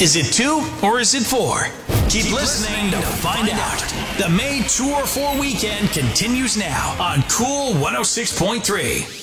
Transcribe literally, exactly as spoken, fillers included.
Is it two or is it four? Keep, Keep listening, listening to find, find out. out. The May two or four weekend continues now on Cool one oh six point three.